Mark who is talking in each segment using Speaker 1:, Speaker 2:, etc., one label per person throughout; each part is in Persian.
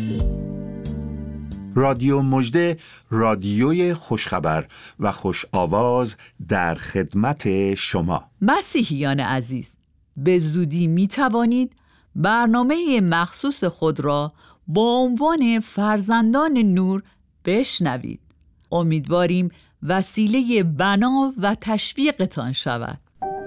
Speaker 1: رادیو مژده، رادیوی خوشخبر و خوش آواز در خدمت شما.
Speaker 2: مسیحیان عزیز، به زودی می توانید برنامه مخصوص خود را با عنوان فرزندان نور بشنوید. امیدواریم وسیله بنا و تشویقتان شود.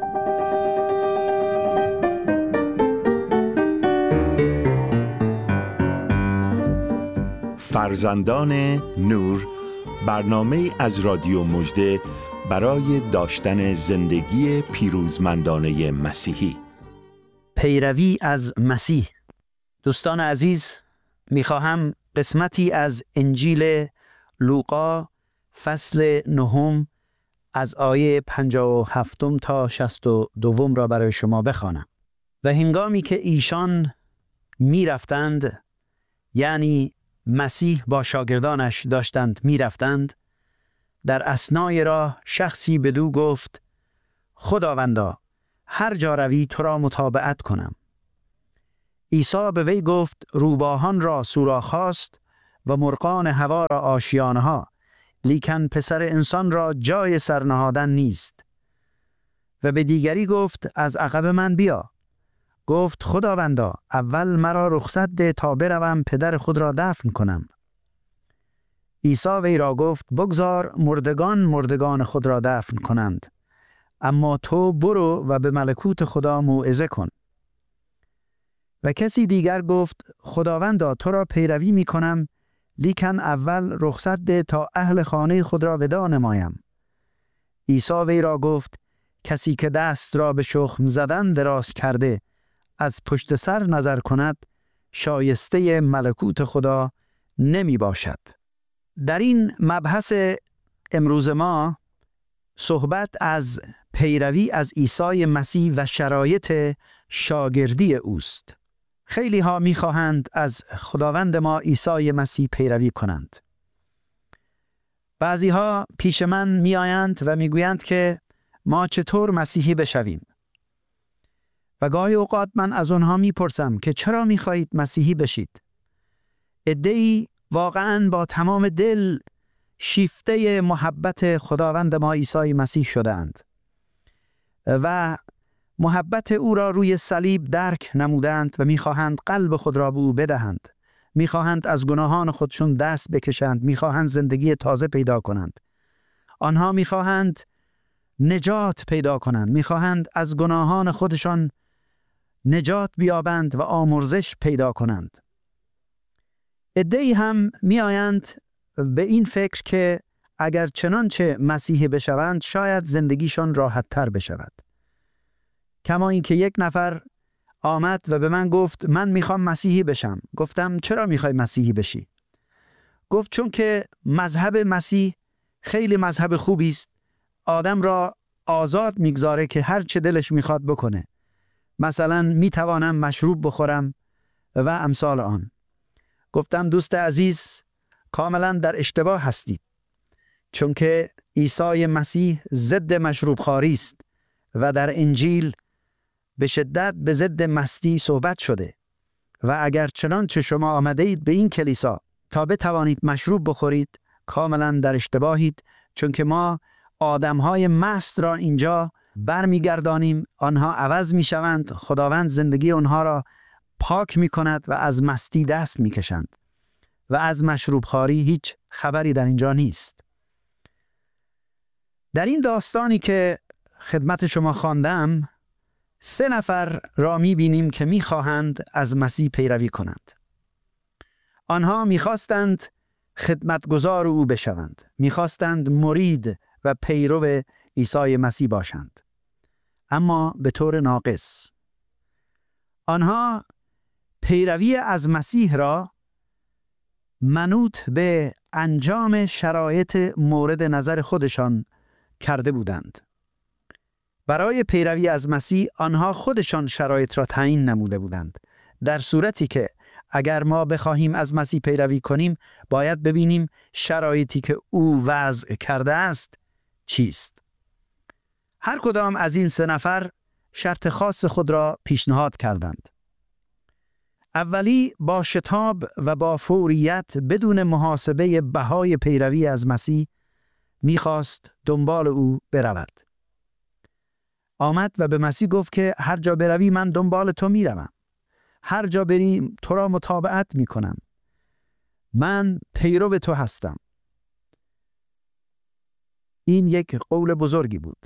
Speaker 1: فرزندان نور، برنامه از رادیو مژده برای داشتن زندگی پیروزمندانه مسیحی.
Speaker 3: پیروی از مسیح. دوستان عزیز، میخواهم قسمتی از انجیل لوقا فصل 9 از آیه 57 تا 62 را برای شما بخوانم. و هنگامی که ایشان میرفتند، یعنی مسیح با شاگردانش داشتند میرفتند، در اثنای راه شخصی بدو گفت: خداوندا، هر جا روی تو را متابعت کنم. عیسی به وی گفت: روباهان را سوراخ هاست و مرغان هوا را آشیانه ها، لیکن پسر انسان را جای سرنهادن نیست. و به دیگری گفت: از عقب من بیا. گفت: خداوندا، اول مرا رخصت ده تا بروم پدر خود را دفن کنم. عیسی وی را گفت: بگذار مردگان خود را دفن کنند، اما تو برو و به ملکوت خدا موعظه کن. و کسی دیگر گفت: خداوندا، تو را پیروی می کنم، لیکن اول رخصت ده تا اهل خانه خود را وداع نمایم. عیسی وی را گفت: کسی که دست را به شخم زدن دراز کرده از پشت سر نظر کند، شایسته ملکوت خدا نمی باشد. در این مبحث امروز ما صحبت از پیروی از عیسی مسیح و شرایط شاگردی اوست. خیلی ها می خواهند از خداوند ما عیسی مسیح پیروی کنند. بعضی ها پیش من می آیند و می گویند که ما چطور مسیحی بشویم. و گاهی اوقات من از آنها می پرسم که چرا می خواهید مسیحی بشید؟ عده‌ای واقعاً با تمام دل شیفته محبت خداوند ما عیسی مسیح شدند و محبت او را روی صلیب درک نمودند و می‌خواهند قلب خود را به او بدهند. می‌خواهند از گناهان خودشون دست بکشند، می‌خواهند زندگی تازه پیدا کنند. آنها می‌خواهند نجات پیدا کنند، می‌خواهند از گناهان خودشان نجات بیابند و آمرزش پیدا کنند. عده‌ای هم می‌آیند به این فکر که اگر چنانچه مسیحی بشوند شاید زندگیشان راحت تر بشود. کما این که یک نفر آمد و به من گفت: من میخوام مسیحی بشم. گفتم: چرا میخوای مسیحی بشی؟ گفت: چون که مذهب مسیح خیلی مذهب خوبی است، آدم را آزاد میگذاره که هر چه دلش میخواد بکنه. مثلا میتوانم مشروب بخورم و امثال آن. گفتم: دوست عزیز، کاملا در اشتباه هستید، چون که عیسی مسیح ضد مشروب خواری است و در انجیل به شدت به ضد مستی صحبت شده. و اگر چنانچه شما آمده اید به این کلیسا تا بتوانید مشروب بخورید، کاملا در اشتباهید، چون که ما آدمهای مست را اینجا برمیگردانیم، آنها عوض میشوند، خداوند زندگی آنها را پاک میکند و از مستی دست میکشند و از مشروب خواری هیچ خبری در اینجا نیست. در این داستانی که خدمت شما خواندم، 3 نفر را می‌بینیم که می‌خواهند از مسیح پیروی کنند. آنها می‌خواستند خدمتگزار او بشوند، می‌خواستند مرید و پیرو عیسی مسیح باشند، اما به طور ناقص. آنها پیروی از مسیح را منوط به انجام شرایط مورد نظر خودشان کرده بودند. برای پیروی از مسیح آنها خودشان شرایط را تعیین نموده بودند، در صورتی که اگر ما بخواهیم از مسیح پیروی کنیم باید ببینیم شرایطی که او وضع کرده است چیست. هر کدام از این 3 نفر شرط خاص خود را پیشنهاد کردند. اولی با شتاب و با فوریت بدون محاسبه بهای پیروی از مسیح میخواست دنبال او برود. آمد و به مسیح گفت که هر جا بروی من دنبال تو میروم. هر جا بری تو را متابعت میکنم. من پیرو تو هستم. این یک قول بزرگی بود.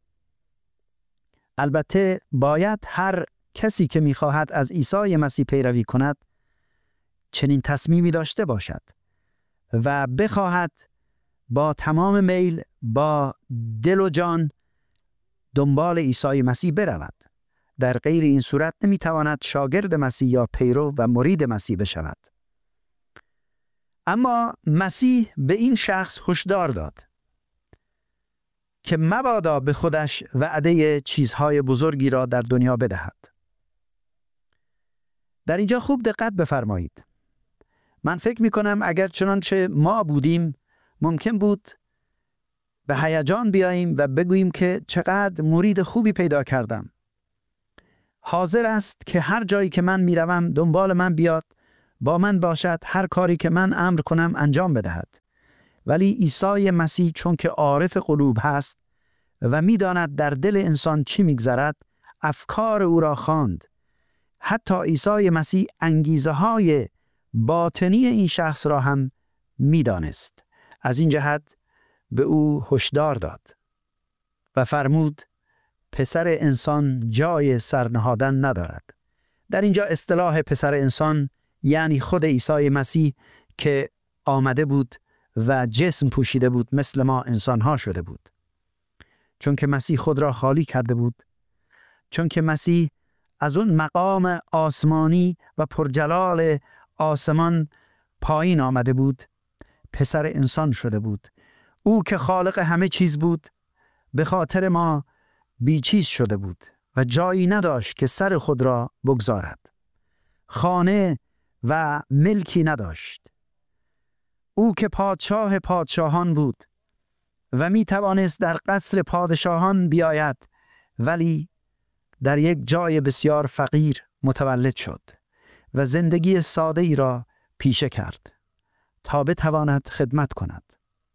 Speaker 3: البته باید هر کسی که میخواهد از عیسی مسیح پیروی کند چنین تصمیمی داشته باشد و بخواهد با تمام میل، با دل و جان دنبال عیسی مسیح برود. در غیر این صورت نمیتواند شاگرد مسیح یا پیرو و مرید مسیح بشود. اما مسیح به این شخص هشدار داد که مبادا به خودش وعده چیزهای بزرگی را در دنیا بدهد. در اینجا خوب دقت بفرمایید. من فکر میکنم اگر چنانچه ما بودیم ممکن بود به هیجان بیاییم و بگوییم که چقدر مرید خوبی پیدا کردم. حاضر است که هر جایی که من میروم دنبال من بیاد، با من باشد، هر کاری که من امر کنم انجام بدهد. ولی عیسی مسیح چون که عارف قلوب هست و میداند در دل انسان چی میگذرد، افکار او را خواند. حتی عیسی مسیح انگیزه های باطنی این شخص را هم میدانست. از این جهت به او هشدار داد و فرمود پسر انسان جای سرنهادن ندارد. در اینجا اصطلاح پسر انسان یعنی خود عیسی مسیح که آمده بود و جسم پوشیده بود، مثل ما انسانها شده بود. چون که مسیح خود را خالی کرده بود، چون که مسیح از اون مقام آسمانی و پرجلال آسمان پایین آمده بود، پسر انسان شده بود. او که خالق همه چیز بود به خاطر ما بیچیز شده بود و جایی نداشت که سر خود را بگذارد. خانه و ملکی نداشت. او که پادشاه پادشاهان بود و می توانست در قصر پادشاهان بیاید، ولی در یک جای بسیار فقیر متولد شد و زندگی ساده ای را پیشه کرد تا بتواند خدمت کند.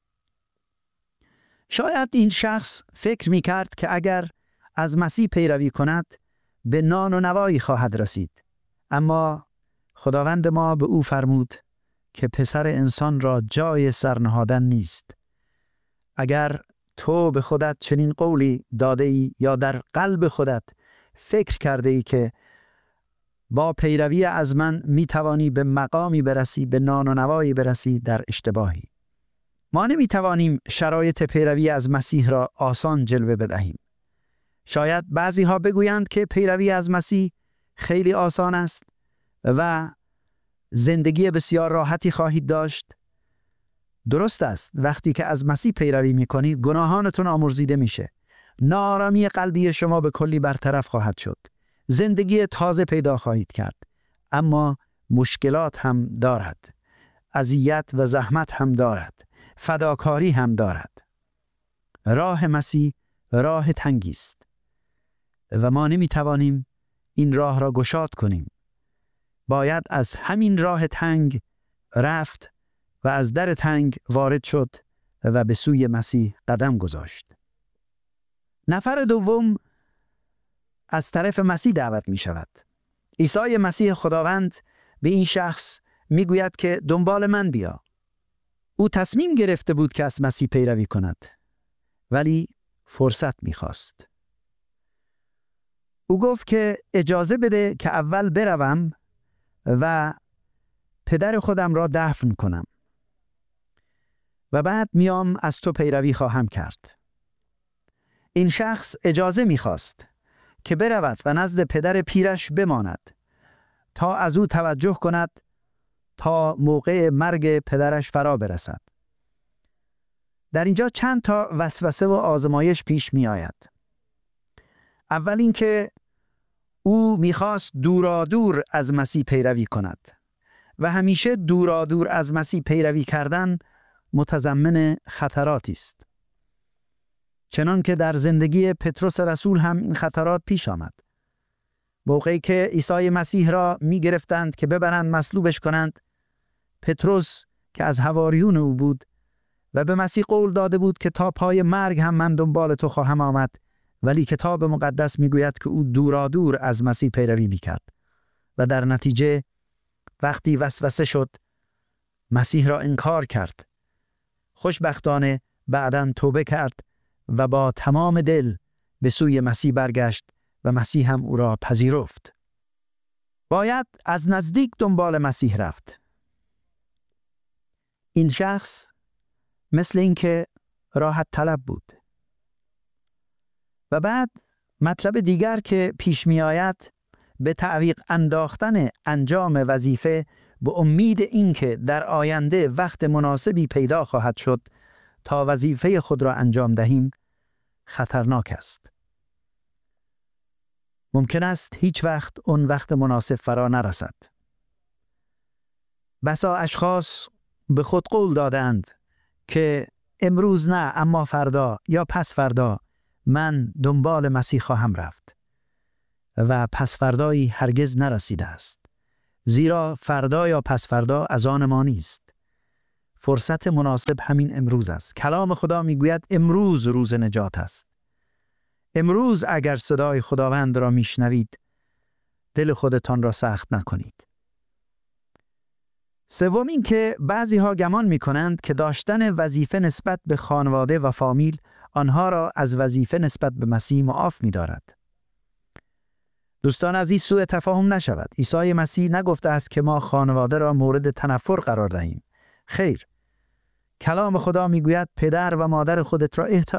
Speaker 3: شاید این شخص فکر می کرد که اگر از مسیح پیروی کند به نان و نوایی خواهد رسید. اما خداوند ما به او فرمود که پسر انسان را جای سرنهادن نیست. اگر تو به خودت چنین قولی داده ای یا در قلب خودت فکر کرده ای که با پیروی از من می توانی به مقامی برسی، به نان و نوایی برسی، در اشتباهی. ما نمی توانیم شرایط پیروی از مسیح را آسان جلوه بدهیم. شاید بعضی ها بگویند که پیروی از مسیح خیلی آسان است و زندگی بسیار راحتی خواهید داشت. درست است. وقتی که از مسیح پیروی می کنید گناهانتون آمرزیده میشه. ناآرامی قلبی شما به کلی برطرف خواهد شد. زندگی تازه پیدا خواهید کرد. اما مشکلات هم دارد. اذیت و زحمت هم دارد. فداکاری هم دارد. راه مسیح راه تنگی است و ما نمی توانیم این راه را گشاد کنیم. باید از همین راه تنگ رفت و از در تنگ وارد شد و به سوی مسیح قدم گذاشت. نفر دوم از طرف مسیح دعوت می شود. عیسی مسیح خداوند به این شخص می گوید که دنبال من بیا. او تصمیم گرفته بود که از مسیح پیروی کند، ولی فرصت می خواست. او گفت که اجازه بده که اول بروم و پدر خودم را دفن کنم و بعد میام از تو پیروی خواهم کرد. این شخص اجازه میخواست که برود و نزد پدر پیرش بماند تا از او توجه کند تا موقع مرگ پدرش فرا برسد. در اینجا چند تا وسوسه و آزمایش پیش می آید. اول اینکه او میخواست دورادور از مسیح پیروی کند و همیشه دورادور از مسیح پیروی کردن متضمن خطراتی است. چنان که در زندگی پتروس رسول هم این خطرات پیش آمد. موقعی که عیسی مسیح را می گرفتند که ببرند مصلوبش کنند، پتروس که از حواریون او بود و به مسیح قول داده بود که تا پای مرگ هم من دنبال تو خواهم آمد، ولی کتاب مقدس می گوید که او دورادور از مسیح پیروی می کرد و در نتیجه وقتی وسوسه شد مسیح را انکار کرد. خوشبختانه بعداً توبه کرد و با تمام دل به سوی مسیح برگشت و مسیح هم او را پذیرفت. باید از نزدیک دنبال مسیح رفت. این شخص مثل این که راحت طلب بود. و بعد مطلب دیگر که پیش می آید به تعویق انداختن انجام وظیفه به امید اینکه در آینده وقت مناسبی پیدا خواهد شد تا وظیفه خود را انجام دهیم خطرناک است. ممکن است هیچ وقت اون وقت مناسب فرا نرسد. بسا اشخاص به خود قول دادند که امروز نه اما فردا یا پس فردا من دنبال مسیح خواهم رفت و پس فردایی هرگز نرسیده است، زیرا فردا یا پس فردا از آن ما نیست. فرصت مناسب همین امروز است. کلام خدا میگوید امروز روز نجات است. امروز اگر صدای خداوند را میشنوید دل خودتان را سخت نکنید. سوم این که بعضی ها گمان میکنند که داشتن وظیفه نسبت به خانواده و فامیل آنها را از وظیفه نسبت به مسیح معاف می‌دارد. دوستان عزیز، سوء تفاهم نشود. عیسی مسیح نگفته است که ما خانواده را مورد تنفر قرار دهیم. خیر، کلام خدا میگوید پدر و مادر خودت را